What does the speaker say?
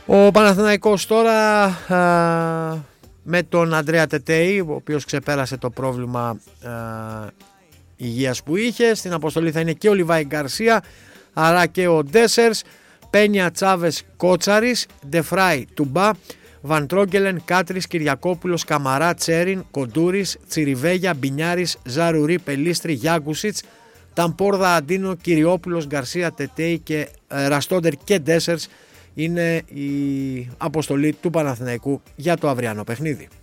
Ο Παναθηναϊκός τώρα με τον Αντρέα Τετέι, ο οποίος ξεπέρασε το πρόβλημα υγείας που είχε. Στην αποστολή θα είναι και ο Λιβάη Γκαρσία, άρα και ο Ντέσερς, Πένια, Τσάβες, Κότσαρης, Ντεφράι, Τουμπά, Βαντρόγκελεν, Κάτρης, Κυριακόπουλος, Καμαρά, Τσέριν, Κοντούρης, Τσιριβέγια, Μπινιάρης, Ζαρουρί, Πελίστρη, Γιάγκουσιτς, Ταμπόρδα, Αντίνο, Κυριόπουλος, Γκαρσία, Τετέι και Ραστόντερ και Ντέσερς είναι η αποστολή του Παναθηναϊκού για το αυριανό παιχνίδι.